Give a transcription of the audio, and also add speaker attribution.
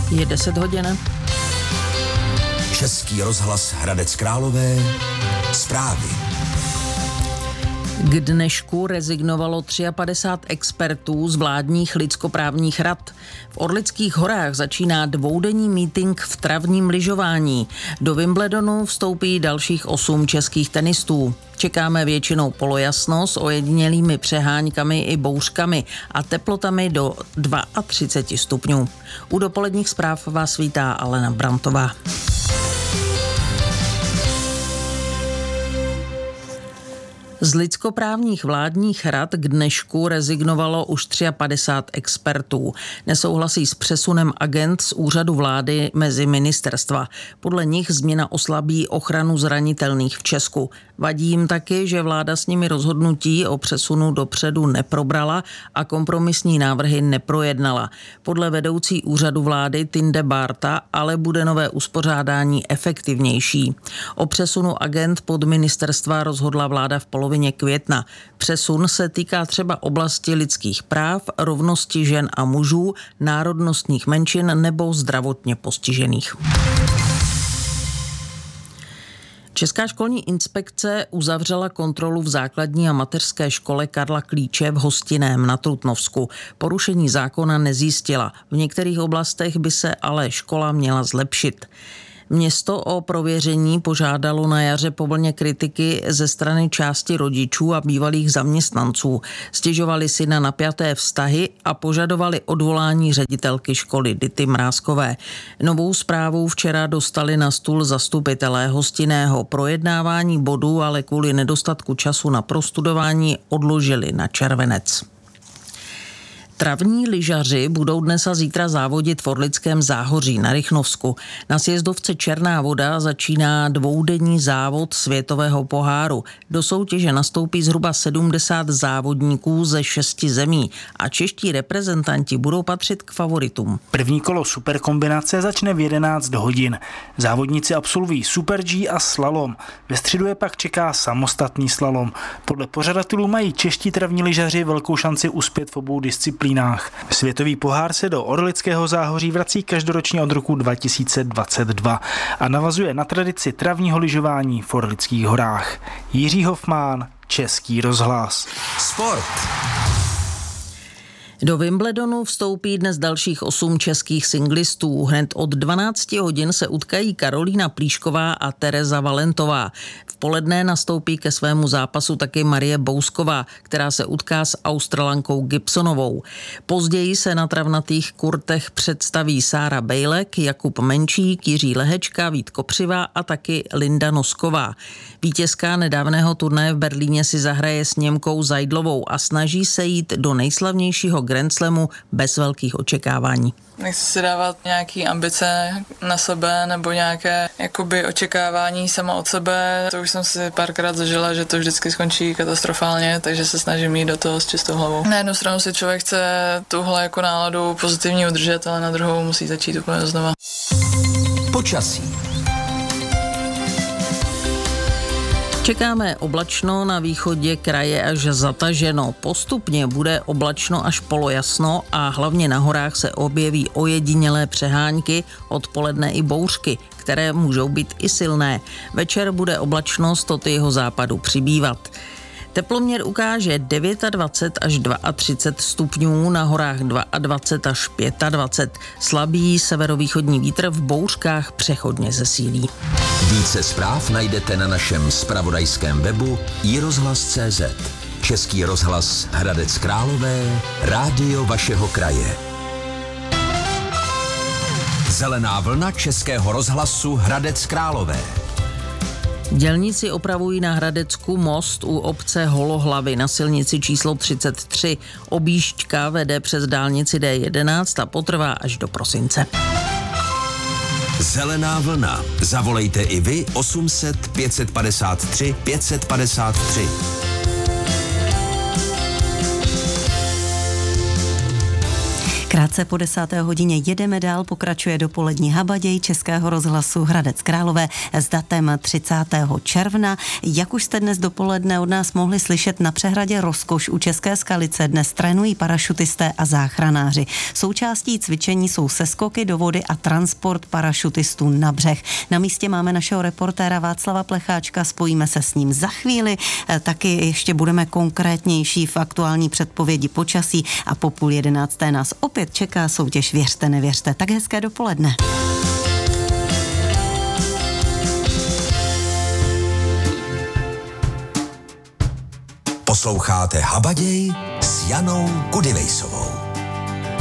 Speaker 1: Je 10 hodin.
Speaker 2: Český rozhlas Hradec Králové. Zprávy.
Speaker 1: K dnešku rezignovalo 53 expertů z vládních lidskoprávních rad. V Orlických horách začíná dvoudenní mítink v travním lyžování. Do Wimbledonu vstoupí dalších 8 českých tenistů. Čekáme většinou polojasno s ojedinělými přeháňkami i bouřkami a teplotami do 32 stupňů. U dopoledních zpráv vás vítá Alena Brantová. Z lidskoprávních vládních rad k dnešku rezignovalo už 53 expertů. Nesouhlasí s přesunem agent z úřadu vlády mezi ministerstva. Podle nich změna oslabí ochranu zranitelných v Česku. Vadí jim taky, že vláda s nimi rozhodnutí o přesunu dopředu neprobrala a kompromisní návrhy neprojednala. Podle vedoucí úřadu vlády Tinde Bárta ale bude nové uspořádání efektivnější. O přesunu agent pod ministerstva rozhodla vláda v polovině května. Přesun se týká třeba oblasti lidských práv, rovnosti žen a mužů, národnostních menšin nebo zdravotně postižených. Česká školní inspekce uzavřela kontrolu v základní a mateřské škole Karla Klíče v Hostiném na Trutnovsku. Porušení zákona nezjistila. V některých oblastech by se ale škola měla zlepšit. Město o prověření požádalo na jaře po vlně kritiky ze strany části rodičů a bývalých zaměstnanců. Stěžovali si na napjaté vztahy a požadovali odvolání ředitelky školy Dity Mrázkové. Novou zprávu včera dostali na stůl zastupitelé Hostinného. Projednávání bodů ale kvůli nedostatku času na prostudování odložili na červenec. Travní lyžaři budou dnes a zítra závodit v Orlickém Záhoří na Rychnovsku. Na sjezdovce Černá Voda začíná dvoudenní závod světového poháru. Do soutěže nastoupí zhruba 70 závodníků ze 6 zemí a čeští reprezentanti budou patřit k favoritům.
Speaker 3: První kolo superkombinace začne v 11 hodin. Závodníci absolvují Super G a slalom. Ve středu je pak čeká samostatný slalom. Podle pořadatelů mají čeští travní lyžaři velkou šanci uspět v obou disciplínách. Světový pohár se do Orlického Záhoří vrací každoročně od roku 2022 a navazuje na tradici travního lyžování v Orlických horách. Jiří Hofmán, Český rozhlas.
Speaker 2: Sport.
Speaker 1: Do Wimbledonu vstoupí dnes dalších 8 českých singlistů. Hned od 12 hodin se utkají Karolína Plíšková a Tereza Valentová. V poledne nastoupí ke svému zápasu taky Marie Bousková, která se utká s Australankou Gibsonovou. Později se na travnatých kurtech představí Sára Bejlek, Jakub Menčík, Jiří Lehečka, Vít Kopřiva a taky Linda Nosková. Vítězka nedávného turnaje v Berlíně si zahraje s Němkou Zajdlovou a snaží se jít do nejslavnějšího Grand Slamu bez velkých očekávání.
Speaker 4: Nechci si dávat nějaký ambice na sebe nebo nějaké jakoby očekávání sama od sebe. To už jsem si párkrát zažila, že to vždycky skončí katastrofálně, takže se snažím jít do toho s čistou hlavou. Na jednu stranu si člověk chce tuhle jako náladu pozitivně udržet, ale na druhou musí začít úplně znova.
Speaker 2: Počasí.
Speaker 1: Čekáme oblačno, na východě kraje až zataženo. Postupně bude oblačno až polojasno a hlavně na horách se objeví ojedinělé přeháňky, odpoledne i bouřky, které můžou být i silné. Večer bude oblačnost od jeho západu přibývat. Teploměr ukáže 29 až 32 stupňů, na horách 22 až 25. Slabý severovýchodní vítr v bouřkách přechodně zesílí.
Speaker 2: Více zpráv najdete na našem zpravodajském webu iRozhlas.cz. Český rozhlas Hradec Králové, rádio vašeho kraje. Zelená vlna Českého rozhlasu Hradec Králové.
Speaker 1: Dělníci opravují na Hradecku most u obce Holohlavy na silnici číslo 33. Objížďka vede přes dálnici D11 a potrvá až do prosince.
Speaker 2: Zelená vlna. Zavolejte i vy 800 553 553.
Speaker 5: Krátce po 10. hodině jedeme dál, pokračuje dopolední Habaděj Českého rozhlasu Hradec Králové s datem 30. června. Jak už jste dnes dopoledne od nás mohli slyšet, na přehradě Rozkoš u České Skalice dnes trénují parašutisté a záchranáři. Součástí cvičení jsou seskoky do vody a transport parašutistů na břeh. Na místě máme našeho reportéra Václava Plecháčka, spojíme se s ním za chvíli. Taky ještě budeme konkrétnější v aktuální předpovědi počasí a po 10:30 nás opět čeká soutěž Věřte, nevěřte. Tak hezké dopoledne.
Speaker 2: Posloucháte Habaděj s Janou Kudilejsovou.